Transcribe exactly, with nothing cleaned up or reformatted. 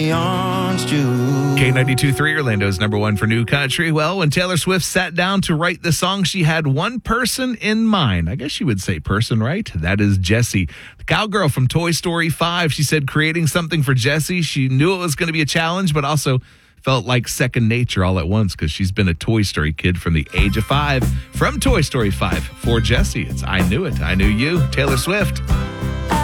K ninety-two point three, Orlando's number one for new country. Well, when Taylor Swift sat down to write the song, she had one person in mind. I guess you would say person, right? That is Jessie, the cowgirl from Toy Story five. She said creating something for Jessie, she knew it was going to be a challenge, but also felt like second nature all at once because she's been a Toy Story kid from the age of five. From Toy Story five, for Jessie, it's I Knew It, I Knew You, Taylor Swift.